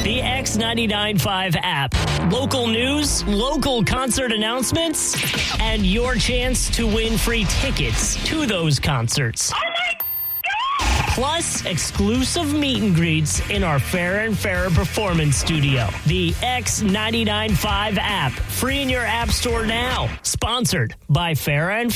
The X99.5 app. Local news, local concert announcements, and your chance to win free tickets to those concerts. Oh my God! Plus, exclusive meet and greets in our Farrah and Farrah Performance Studio. The X99.5 app. Free in your app store now. Sponsored by Farrah and